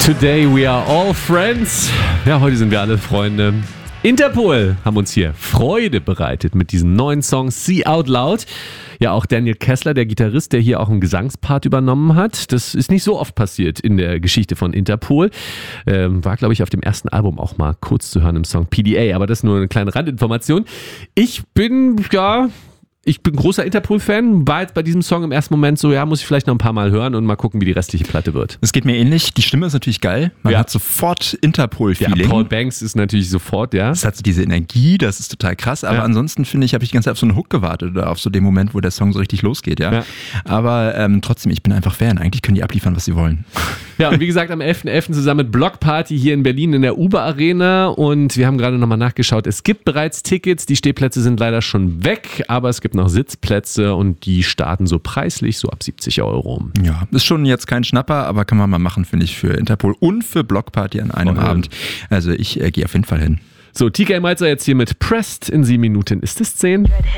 Today we are all friends. Ja, heute sind wir alle Freunde. Interpol haben uns hier Freude bereitet mit diesem neuen Song See Out Loud. Ja, auch Daniel Kessler, der Gitarrist, der hier auch einen Gesangspart übernommen hat. Das ist nicht so oft passiert in der Geschichte von Interpol. War, glaube ich, auf dem ersten Album auch mal kurz zu hören im Song PDA. Aber das ist nur eine kleine Randinformation. Ich bin großer Interpol-Fan, war jetzt bei diesem Song im ersten Moment so, ja, muss ich vielleicht noch ein paar Mal hören und mal gucken, wie die restliche Platte wird. Es geht mir ähnlich, die Stimme ist natürlich geil, man hat sofort Interpol-Feeling. Ja, Paul Banks ist natürlich sofort, ja. Es hat so diese Energie, das ist total krass, aber ansonsten finde ich, habe ich die ganze Zeit auf so einen Hook gewartet oder auf so den Moment, wo der Song so richtig losgeht, ja. Aber trotzdem, ich bin einfach Fan, eigentlich können die abliefern, was sie wollen. Ja, und wie gesagt, am 11.11. zusammen mit Block Party hier in Berlin in der Uber Arena und wir haben gerade nochmal nachgeschaut, es gibt bereits Tickets, die Stehplätze sind leider schon weg, aber es gibt noch Sitzplätze und die starten so preislich so ab 70 €. Ja, ist schon jetzt kein Schnapper, aber kann man mal machen, finde ich, für Interpol und für Block Party an einem Abend. Also ich gehe auf jeden Fall hin. So, TK Malzer jetzt hier mit Pressed. In 7 Minuten ist es 10.